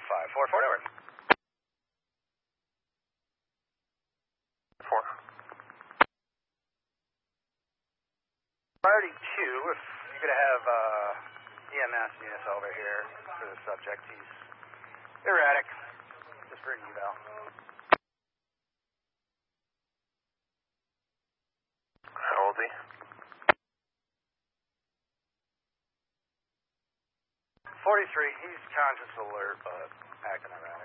544, over. 4. Priority 2, if you're going to have EMS units over here for the subject, he's erratic, just for an eval. How old is he? 43, he's conscious alert, but acting erratic.